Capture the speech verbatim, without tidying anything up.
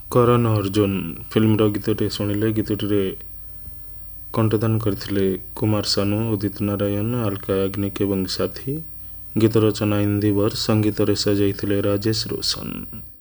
Karan Arjun film गीतटे शुणिले गीतटे कंठदान करथिले कुमार सानू, उदित नारायण, अलका याग्निक एवं साथी। गीत रचना इंदिवर, संगीत रे सजाइथिले राजेश रोशन।